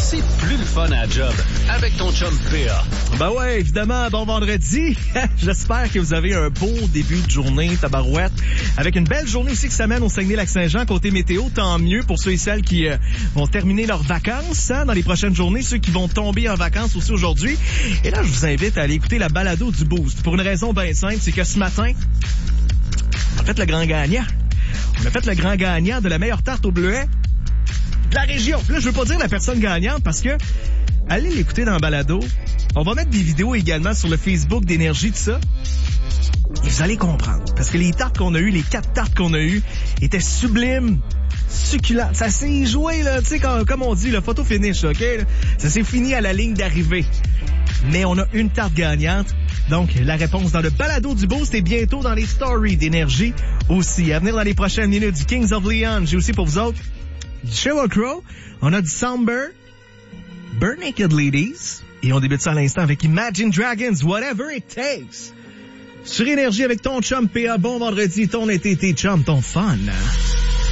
c'est plus le fun à la job avec ton chum PA. Ben ouais, évidemment, bon vendredi. J'espère que vous avez un beau début de journée, tabarouette. Avec une belle journée aussi qui s'amène au Saguenay-Lac-Saint-Jean. Côté météo, tant mieux pour ceux et celles qui vont terminer leurs vacances dans les prochaines journées. Ceux qui vont tomber en vacances aussi aujourd'hui. Et là, je vous invite à aller écouter la balado du Boost. Pour une raison bien simple, c'est que ce matin, on a fait le grand gagnant. On a fait le grand gagnant de la meilleure tarte au bleuet de la région. Là, je veux pas dire la personne gagnante parce que allez l'écouter dans le balado. On va mettre des vidéos également sur le Facebook d'Énergie, tout ça. Et vous allez comprendre. Parce que les tartes qu'on a eues, les 4 tartes qu'on a eues, étaient sublimes, succulentes. Ça s'est joué, là, tu sais, comme on dit, le photo finish, OK? Là. Ça s'est fini à la ligne d'arrivée. Mais on a une tarte gagnante. Donc, la réponse dans le balado du Boost est bientôt dans les stories d'Énergie aussi. À venir dans les prochaines minutes du Kings of Leon. J'ai aussi pour vous autres du Sheryl Crow. On a du Somber, Bare Naked Ladies. Et on débute ça à l'instant avec Imagine Dragons, Whatever It Takes. Sur Énergie avec ton chum PA. Bon vendredi, ton été, tes chums, ton fun.